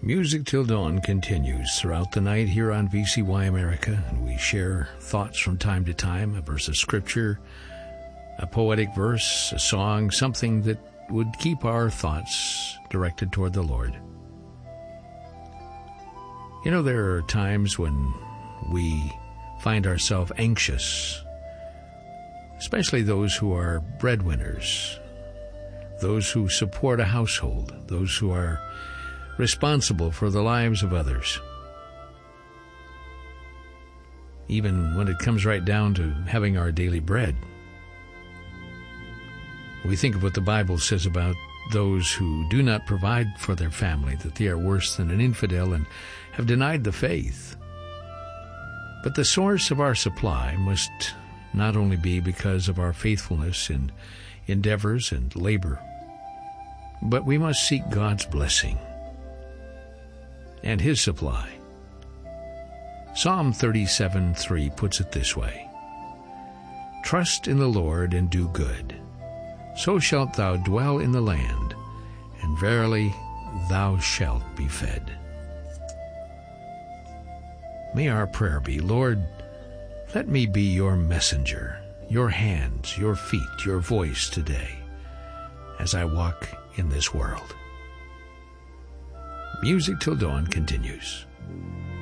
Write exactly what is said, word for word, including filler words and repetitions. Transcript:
Music Till Dawn continues throughout the night here on V C Y America, and we share thoughts from time to time, a verse of Scripture, a poetic verse, a song, something that would keep our thoughts directed toward the Lord. You know, there are times when we find ourselves anxious, especially those who are breadwinners, those who support a household, those who are responsible for the lives of others. Even when it comes right down to having our daily bread. We think of what the Bible says about those who do not provide for their family, that they are worse than an infidel and have denied the faith. But the source of our supply must not only be because of our faithfulness in endeavors and labor, but we must seek God's blessing and His supply. Psalm thirty-seven three puts it this way: Trust in the Lord and do good, so shalt thou dwell in the land, and verily thou shalt be fed. May our prayer be, Lord, let me be your messenger, your hands, your feet, your voice today, as I walk in this world. Music Till Dawn continues.